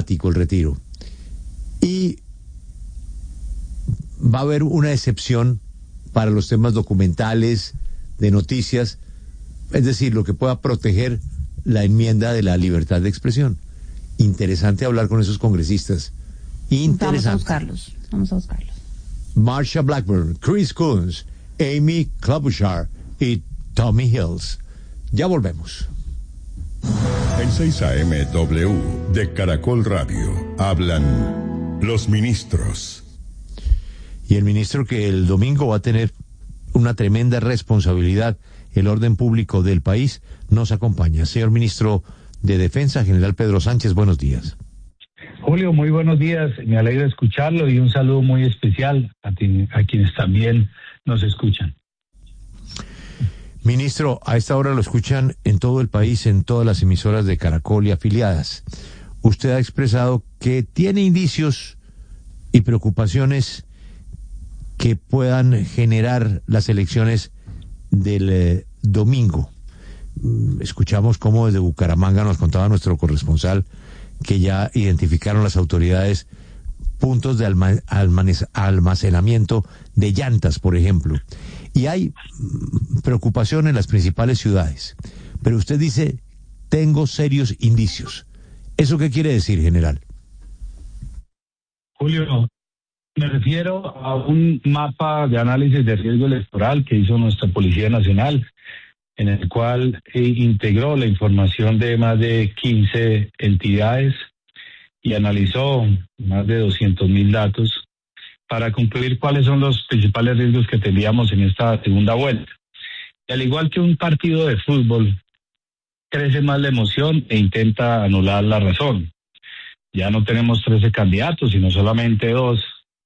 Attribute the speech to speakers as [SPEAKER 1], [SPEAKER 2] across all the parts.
[SPEAKER 1] sabático, el retiro. Y va a haber una excepción para los temas documentales, de noticias, es decir, lo que pueda proteger la enmienda de la libertad de expresión. Interesante hablar con esos congresistas. Interesante.
[SPEAKER 2] Vamos a buscarlos.
[SPEAKER 1] Marsha Blackburn, Chris Coons, Amy Klobuchar y Tommy Hills. Ya volvemos.
[SPEAKER 3] En 6 AM W de Caracol Radio hablan los ministros.
[SPEAKER 1] Y el ministro que el domingo va a tener una tremenda responsabilidad, el orden público del país, nos acompaña. Señor ministro de Defensa, general Pedro Sánchez, buenos días.
[SPEAKER 4] Julio, muy buenos días, me alegra escucharlo y un saludo muy especial a quienes también nos escuchan.
[SPEAKER 1] Ministro, a esta hora lo escuchan en todo el país, en todas las emisoras de Caracol y afiliadas. Usted ha expresado que tiene indicios y preocupaciones que puedan generar las elecciones del domingo. Escuchamos cómo desde Bucaramanga nos contaba nuestro corresponsal que ya identificaron las autoridades puntos de almacenamiento de llantas, por ejemplo. Y hay preocupación en las principales ciudades. Pero usted dice, tengo serios indicios. ¿Eso qué quiere decir, general?
[SPEAKER 4] Julio, me refiero a un mapa de análisis de riesgo electoral que hizo nuestra Policía Nacional, en el cual integró la información de más de 15 entidades y analizó más de 200,000 datos para concluir cuáles son los principales riesgos que tendríamos en esta segunda vuelta. Y al igual que un partido de fútbol, crece más la emoción e intenta anular la razón. Ya no tenemos 13 candidatos, sino solamente dos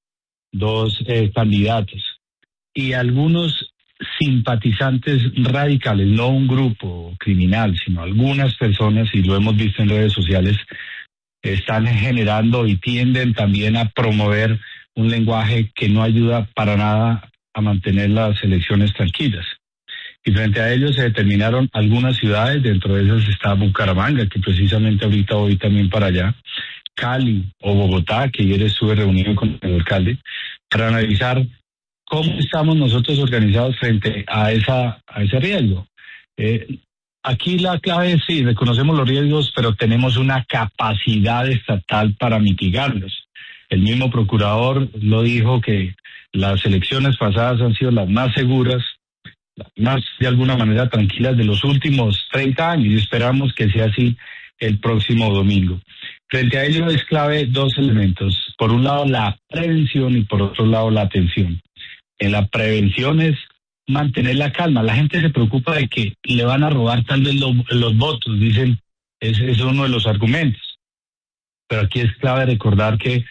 [SPEAKER 4] candidatos. Y algunos simpatizantes radicales, no un grupo criminal, sino algunas personas, y lo hemos visto en redes sociales, están generando y tienden también a promover un lenguaje que no ayuda para nada a mantener las elecciones tranquilas. Y frente a ellos se determinaron algunas ciudades, dentro de esas está Bucaramanga, que precisamente ahorita voy también para allá, Cali o Bogotá, que ayer estuve reunido con el alcalde, para analizar cómo estamos nosotros organizados frente a ese riesgo. Aquí la clave es, sí, reconocemos los riesgos, pero tenemos una capacidad estatal para mitigarlos. El mismo procurador lo dijo, que las elecciones pasadas han sido las más seguras, las más, de alguna manera, tranquilas de los últimos 30 años, y esperamos que sea así el próximo domingo. Frente a ello es clave dos elementos. Por un lado, la prevención, y por otro lado, la atención. En la prevención es mantener la calma. La gente se preocupa de que le van a robar tal vez los votos, dicen, ese es uno de los argumentos. Pero aquí es clave recordar que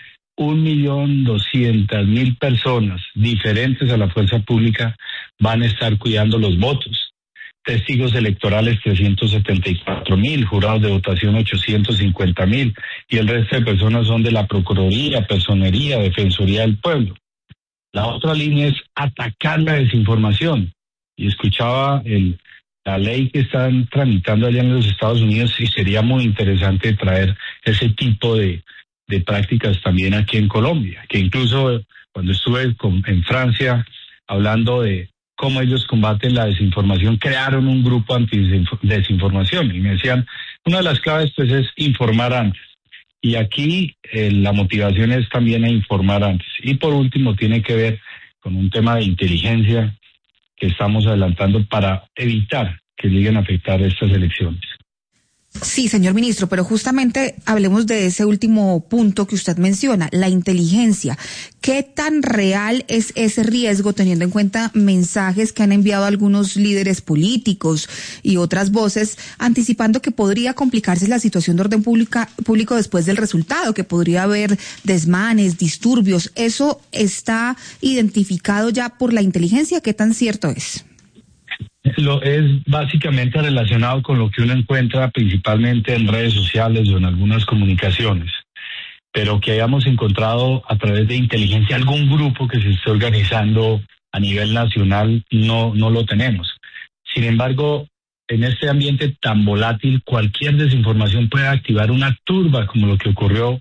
[SPEAKER 4] 1.200.000 personas diferentes a la fuerza pública van a estar cuidando los votos. Testigos electorales 374.000, jurados de votación 850.000, y el resto de personas son de la Procuraduría, Personería, Defensoría del Pueblo. La otra línea es atacar la desinformación. Y escuchaba la ley que están tramitando allá en los Estados Unidos, y sería muy interesante traer ese tipo de prácticas también aquí en Colombia, que incluso cuando estuve en Francia hablando de cómo ellos combaten la desinformación, crearon un grupo anti-desinformación, y me decían, una de las claves pues es informar antes. Y aquí la motivación es también a informar antes. Y por último tiene que ver con un tema de inteligencia que estamos adelantando para evitar que lleguen a afectar estas elecciones.
[SPEAKER 2] Sí, señor ministro, pero justamente hablemos de ese último punto que usted menciona, la inteligencia. ¿Qué tan real es ese riesgo, teniendo en cuenta mensajes que han enviado algunos líderes políticos y otras voces, anticipando que podría complicarse la situación de orden público después del resultado, que podría haber desmanes, disturbios? ¿Eso está identificado ya por la inteligencia? ¿Qué tan cierto es?
[SPEAKER 4] Lo es básicamente relacionado con lo que uno encuentra principalmente en redes sociales o en algunas comunicaciones, pero que hayamos encontrado a través de inteligencia algún grupo que se esté organizando a nivel nacional, no lo tenemos. Sin embargo, en este ambiente tan volátil, cualquier desinformación puede activar una turba, como lo que ocurrió